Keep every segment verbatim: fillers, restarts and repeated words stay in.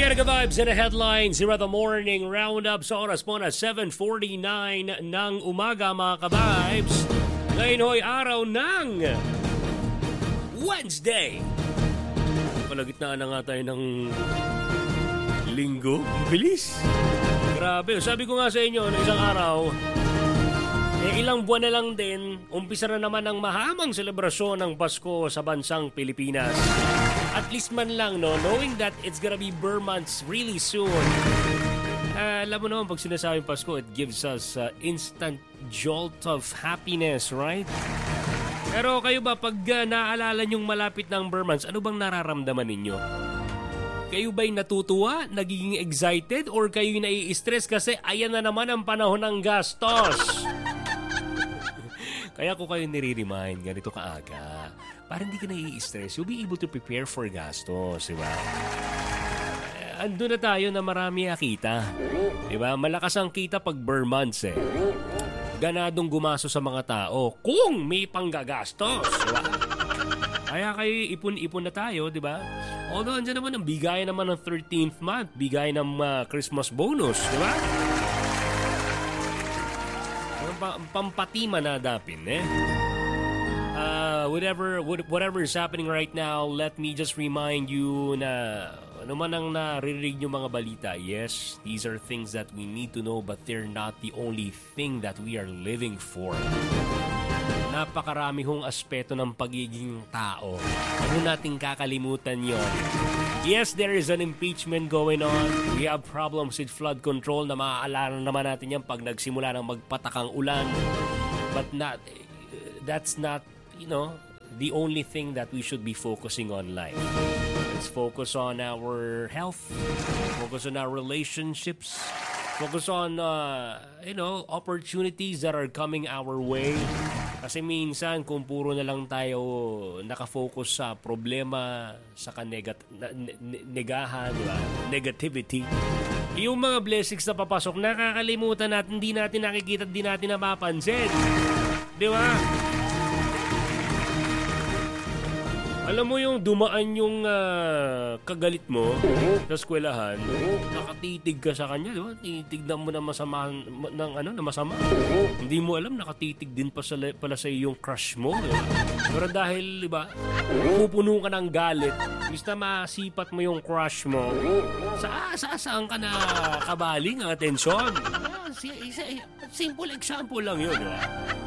Mega Vibes and the headlines here at the morning roundup sa oras po na seven forty-nine ng umaga mga ka-vibes. Ngayon ho'y araw ng Wednesday. Palagitnaan na nga tayo ng linggo. Bilis. Grabe. Sabi ko nga sa inyo na isang araw, eh ilang buwan na lang din, umpisa na naman ang mahamang selebrasyon ng Pasko sa bansang Pilipinas. At least man lang, no, knowing that it's gonna be Burr months really soon. Uh, alam mo naman, pag sinasabing Pasko, it gives us uh, instant jolt of happiness, right? Pero kayo ba, pag uh, naaalala nyong malapit ng Burr months, ano bang nararamdaman ninyo? Kayo ba'y natutuwa, nagiging excited, or kayo'y nai-stress kasi ayan na naman ang panahon ng gastos? Kaya ko kayo nire-remind ganito kaaga, para hindi ka nai-stress, you'll be able to prepare for gastos, di ba? Eh, ando na tayo na marami akita. Di ba? Malakas ang kita pag Burr months eh. Ganadong gumaso sa mga tao kung may panggagastos, di ba? Kaya kayo ipon-ipon na tayo, di ba? Although andyan naman ang bigay naman ng thirteenth month, bigay ng uh, Christmas bonus, di ba? Pampatima na dapin, eh. Uh, whatever, whatever is happening right now, let me just remind you na ano man ang naririnig nyo mga balita, yes, these are things that we need to know, but they're not the only thing that we are living for. Napakarami hong aspeto ng pagiging tao. Ano nating kakalimutan yon? Yes, there is an impeachment going on. We have problems with flood control na maaalala naman natin yan pag nagsimula ng magpatakang ulan. But not, that's not, you know, the only thing that we should be focusing on life. Let's focus on our health, focus on our relationships, focus on, uh, you know, opportunities that are coming our way. Kasi minsan, kung puro na lang tayo nakafocus sa problema, sa kanegat- ne- negahan, diba? Negativity, yung mga blessings na papasok, nakakalimutan natin, hindi natin nakikita, hindi natin napapansin. Di ba? Alam mo yung dumaan yung uh, kagalit mo sa eskwelahan, nakatitig ka sa kanya, di ba? Titignan mo na masama, ng ano, na masama. Hindi mo alam, nakatitig din pa sa, pala sa yung crush mo. Diba? Pero dahil, di ba, pupuno ka ng galit, basta masipat mo yung crush mo, sa, sa saan ka na kabaling ang atensyon? Simple example lang yun, di ba?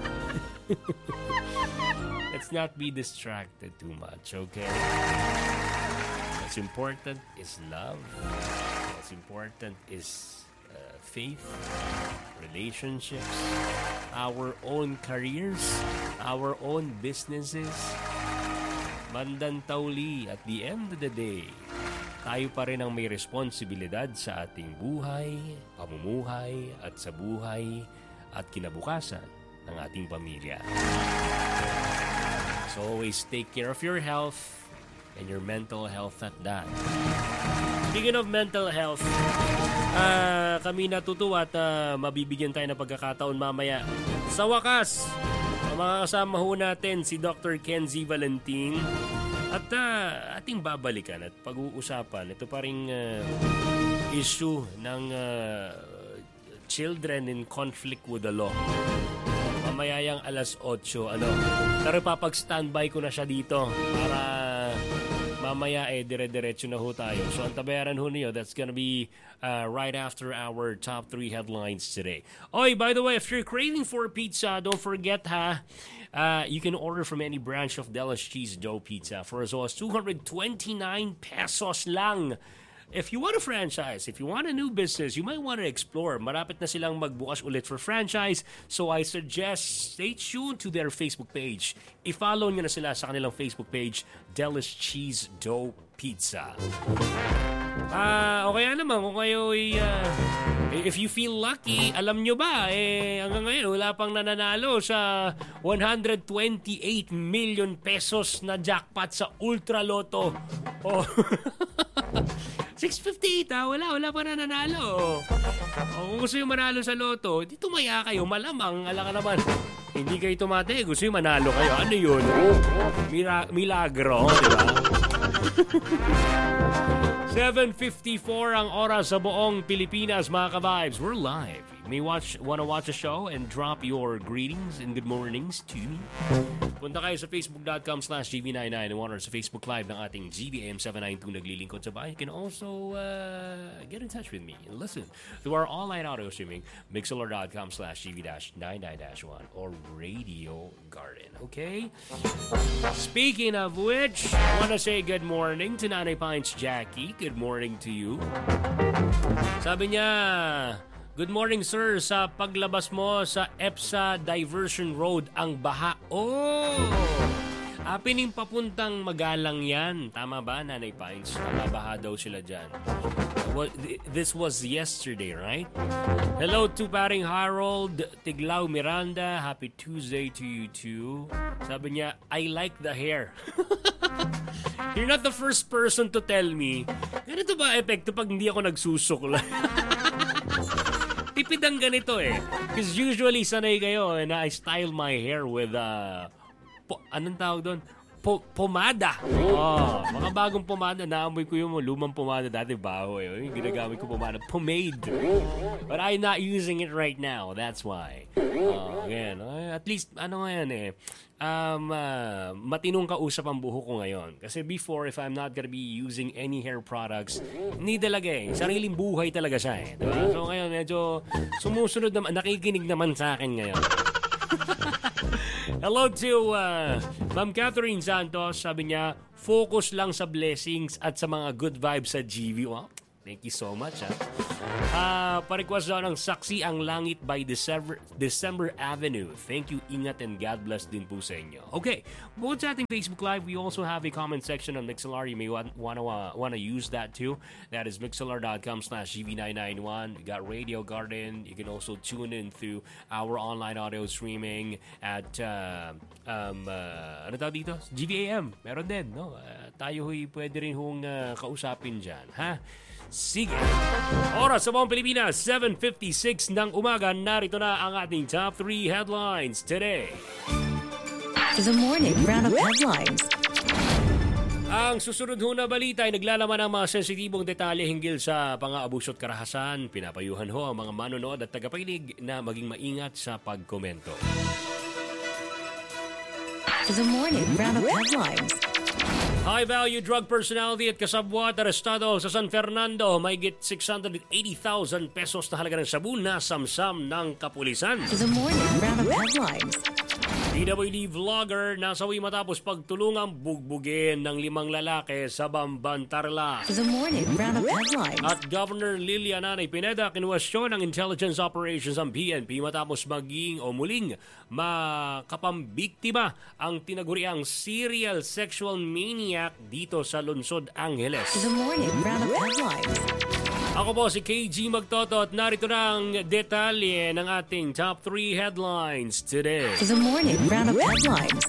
Let's not be distracted too much, okay? What's important is love. What's important is uh, faith, relationships, our own careers, our own businesses. Mandantauli, at the end of the day, tayo pa rin ang may responsibilidad sa ating buhay, pamumuhay, at sa buhay at kinabukasan ng ating pamilya. So always take care of your health and your mental health at that. Speaking of mental health, uh, kami natutuwa at uh, mabibigyan tayo ng pagkakataon mamaya. Sa wakas, makakasama ho natin si Doctor Kenzie Valentin at uh, ating babalikan at pag-uusapan. Ito pa ring uh, issue ng uh, children in conflict with the law. Mamayayang alas otso, ano. Pero papag-standby ko na siya dito para mamaya eh dire-diretso na ho tayo. So ang tabayaran ho niyo, that's gonna be uh, right after our top three headlines today. Oy, by the way, if you're craving for pizza, don't forget ha, uh, you can order from any branch of Della's Cheese Dough Pizza for as low as two hundred twenty-nine pesos lang. If you want a franchise, if you want a new business, you might want to explore. Marapit na silang magbukas ulit for franchise. So I suggest stay tuned to their Facebook page. I-follow nyo na sila sa kanilang Facebook page, Della's Cheese Dough Pizza. Ah, uh, okay naman kung kayo uh, if you feel lucky, alam nyo ba, eh, hanggang ngayon, wala pang nananalo sa one hundred twenty-eight million pesos na jackpot sa Ultra Lotto. Oh. six fifty-eight ha, wala, wala pa nananalo. O, kung gusto yung manalo sa loto, di tumaya kayo, malamang, ala ka naman. Hindi kayo tumate, gusto yung manalo kayo. Ano yun? Mira- milagro, di ba? seven fifty-four ang oras sa buong Pilipinas, mga ka-vibes. We're live. You may watch, wanna watch a show and drop your greetings and good mornings to me. Punta kayo sa facebook.com slash gv99 or sa Facebook Live ng ating G V A M seven ninety-two naglilingkod sa bahay. You can also uh, get in touch with me and listen to our online audio streaming, mixlr.com slash gv99-one or Radio Garden. Okay? Speaking of which, I want to say good morning to Nanay Pines Jackie. Good morning to you. Sabi niya, good morning, sir. Sa paglabas mo sa EPSA Diversion Road, ang baha. Oh! Apining papuntang Magalang yan. Tama ba, Nanay Pines? Mabaha daw sila dyan. This was yesterday, right? Hello to paring Harold Tiglao Miranda. Happy Tuesday to you too. Sabi niya, I like the hair. You're not the first person to tell me. Ganito ba epekto pag hindi ako nagsusukla? Tipid ang ganito eh. Because usually sanay kayo na I style my hair with uh, po, anong tawag doon? Po, pomada. Oh, mga bagong pomada. Naamoy ko yung lumang pomada dati baho eh. Yung ginagamit ko pomada. Pomade. But I'm not using it right now. That's why. Oh, again. At least, ano ngayon eh. Um, uh, matinong kausap ang buho ko ngayon. Kasi before, if I'm not gonna be using any hair products, hindi talaga eh. Sariling buhay talaga siya eh. Diba? So ngayon, medyo sumusunod naman, nakikinig naman sa akin ngayon. Hello to uh, Ma'am Catherine Santos. Sabi niya, focus lang sa blessings at sa mga good vibes sa G V. Wow, thank you so much. Ha? Uh, pa-request daw ng Saksi ang Langit by December, December Avenue. Thank you, ingat and God bless din po sa inyo. Okay, bukod sa ating Facebook Live, we also have a comment section on Mixlr. You may want wanna, uh, wanna use that too. That is mixlr.com slash gv991. We got Radio Garden. You can also tune in through our online audio streaming at uh, um, uh, ano tawag dito? G V A M. Meron din, no? Uh, tayo huy pwede rin hong uh, kausapin dyan, ha? Sige. Oras sa buong Pilipinas, seven fifty-six ng umaga. Narito na ang ating top three headlines today. The morning round of headlines. Ang susunod ho na balita ay naglalaman ng mga sensitibong detalye hinggil sa pang-aabuso at karahasan. Pinapayuhan ho ang mga manonood at tagapakinig na maging maingat sa pagkomento. The morning round of headlines. High-value drug personality at kasabwat arestado sa San Fernando. Mahigit six hundred eighty thousand pesos na halaga ng sabu na samsam ng kapulisan. The morning round of headlines. D W D vlogger nasawi matapos pagtulungang bugbugin ng limang lalaki sa Bamban, Tarlac. The morning round of headlines. At Governor Lilia Nanay Pineda kinuwestiyon ng intelligence operations ang P N P matapos maging o muling makapambiktima ang tinaguriang serial sexual maniac dito sa Lungsod, Angeles. The morning round of headlines. Ako po si K G Magtoto at narito na ang detalye ng ating top three headlines today. The morning round of headlines.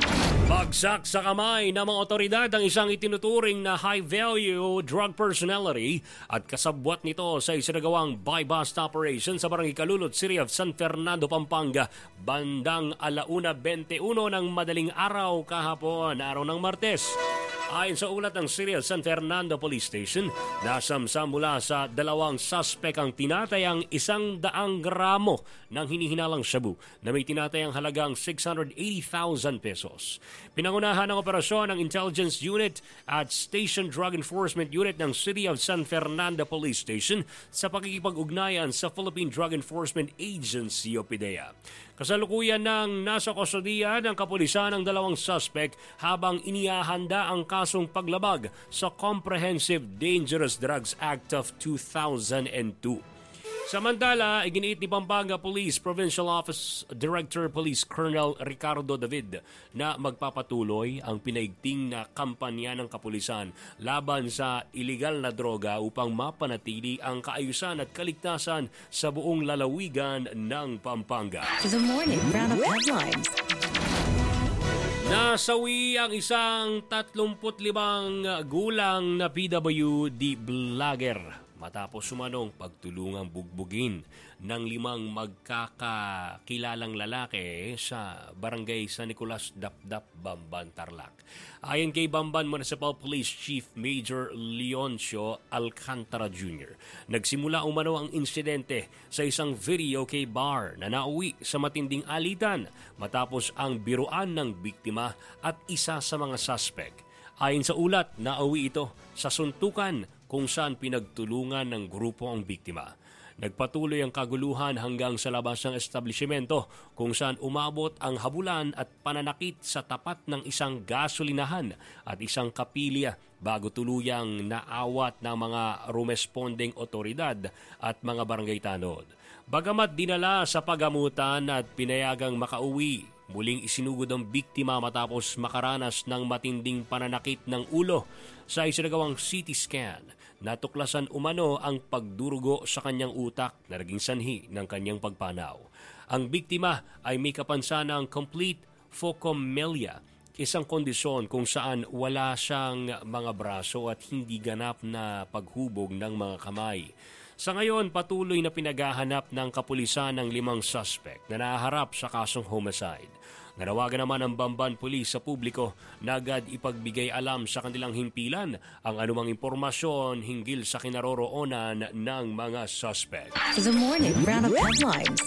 Bagsak sa kamay ng mga otoridad ang isang itinuturing na high-value drug personality at kasabwat nito sa isinagawang buy-bust operation sa Barangay Calulot City of San Fernando, Pampanga, bandang alauna twenty-one ng madaling araw kahapon, araw ng Martes. Ayon sa ulat ng City of San Fernando Police Station, nasamsam mula sa dalawang suspect ang tinatayang isang daang gramo ng hinihinalang shabu na may tinatayang halagang six hundred eighty thousand pesos. Pinangunahan ng operasyon ng Intelligence Unit at Station Drug Enforcement Unit ng City of San Fernando Police Station sa pakikipag-ugnayan sa Philippine Drug Enforcement Agency o PDEA. Kasalukuyan ng nasa kustodiya ng kapulisan ang dalawang suspect habang inihahanda ang kasong paglabag sa Comprehensive Dangerous Drugs Act of two thousand two. Samantala, iginiit ni Pampanga Police Provincial Office Director Police Colonel Ricardo David na magpapatuloy ang pinaigting na kampanya ng kapulisan laban sa iligal na droga upang mapanatili ang kaayusan at kaligtasan sa buong lalawigan ng Pampanga. The morning round of headlines. Nasawi ang isang tatlumput limang gulang na P W D vlogger. matapos sumanong pagtulungang bugbugin ng limang magkakakilalang lalaki sa barangay San Nicolas, Dapdap, Bamban, Tarlac. Ayon kay Bamban Municipal Police Chief Major Leoncio Alcantara Junior, nagsimula umano ang insidente sa isang video kay bar na nauwi sa matinding alitan matapos ang biruan ng biktima at isa sa mga suspect. Ayon sa ulat, nauwi ito sa suntukan kung saan pinagtulungan ng grupo ang biktima. Nagpatuloy ang kaguluhan hanggang sa labas ng establishmento kung saan umabot ang habulan at pananakit sa tapat ng isang gasolinahan at isang kapilya bago tuluyang naawat ng mga rumesponding otoridad at mga barangay tanod. Bagamat dinala sa pagamutan at pinayagang makauwi, muling isinugod ang biktima matapos makaranas ng matinding pananakit ng ulo sa isinagawang C T scan. Natuklasan umano ang pagdurugo sa kanyang utak na naging sanhi ng kanyang pagpanaw. Ang biktima ay may kapansanang complete phocomelia, isang kondisyon kung saan wala siyang mga braso at hindi ganap na paghubog ng mga kamay. Sa ngayon, patuloy na pinaghahanap ng kapulisan ng limang suspect na naharap sa kasong homicide. Nanawagan naman ang Bamban Police sa publiko na agad ipagbigay alam sa kanilang himpilan ang anumang impormasyon hinggil sa kinaroroonan ng mga suspect. The morning roundup headlines.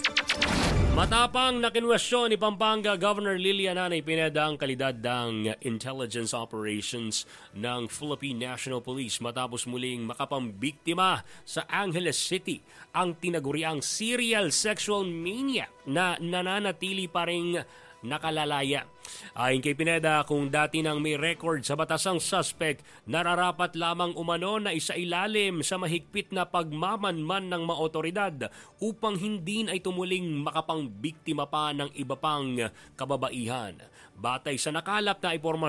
Matapang na kinwestiyon ni Pampanga Governor Lilian Anay Pineda ang kalidad ng intelligence operations ng Philippine National Police matapos muling makapambiktima sa Angeles City ang tinaguriang serial sexual maniac na nananatili pa ring nakalalaya. Ayon kay Pineda, kung dati nang may record sa batas ang suspect, nararapat lamang umano na isailalim sa mahigpit na pagmamanman ng mga otoridad upang hindi na ito muling makapangbiktima pa ng iba pang kababaihan. Batay sa nakalap na impormasyon